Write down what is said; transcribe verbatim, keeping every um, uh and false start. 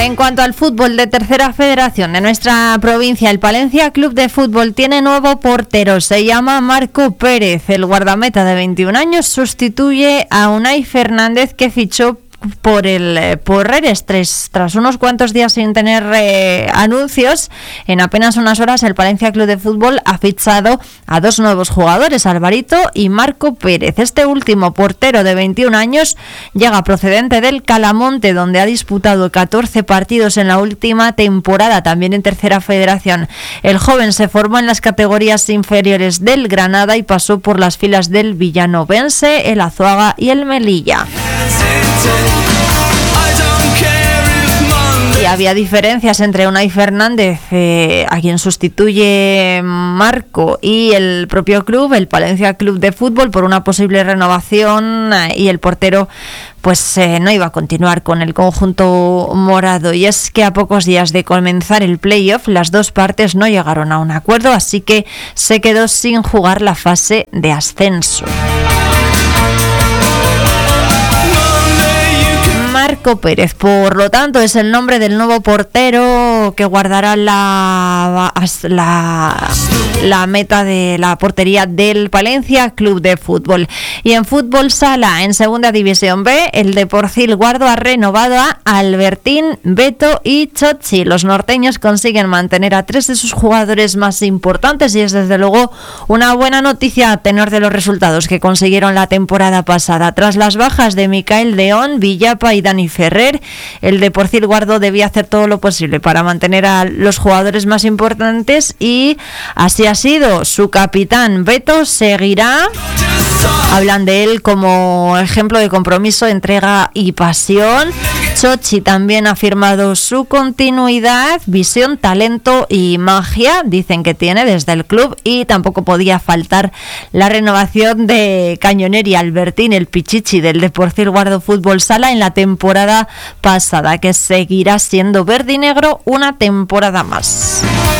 En cuanto al fútbol de tercera federación de nuestra provincia, el Palencia Club de Fútbol tiene nuevo portero, se llama Marco Pérez. El guardameta de veintiún años sustituye a Unai Fernández, que fichó por el Porreres tras, tras unos cuantos días sin tener eh, anuncios. En apenas unas horas el Palencia Club de Fútbol ha fichado a dos nuevos jugadores, Alvarito y Marco Pérez. Este último, portero de veintiún años, llega procedente del Calamonte, donde ha disputado catorce partidos en la última temporada, también en tercera federación. El joven se formó en las categorías inferiores del Granada y pasó por las filas del Villanovense, el Azuaga y el Melilla. Y había diferencias entre Unai Fernández, eh, a quien sustituye Marco, y el propio club, el Palencia Club de Fútbol, por una posible renovación, eh, y el portero pues eh, no iba a continuar con el conjunto morado. Y es que a pocos días de comenzar el playoff, las dos partes no llegaron a un acuerdo, así que se quedó sin jugar la fase de ascenso. Marco Pérez, por lo tanto, es el nombre del nuevo portero que guardará la, la, la meta de la portería del Palencia Club de Fútbol. Y en fútbol sala, en segunda división B, el Deporcil Guardo ha renovado a Albertín, Beto y Chochi. Los norteños consiguen mantener a tres de sus jugadores más importantes y es desde luego una buena noticia a tenor de los resultados que consiguieron la temporada pasada. Tras las bajas de Micael León, Villapa y Dani Ferrer, el Deporcil Guardo debía hacer todo lo posible para mantener a los jugadores más importantes y así ha sido. Su capitán Beto seguirá. Hablan de él como ejemplo de compromiso, entrega y pasión. Chochi también ha firmado su continuidad, visión, talento y magia, dicen que tiene desde el club, y tampoco podía faltar la renovación de Cañoner y Albertín, el pichichi del Deportivo Guardo Fútbol Sala en la temporada pasada, que seguirá siendo verde y negro una temporada más.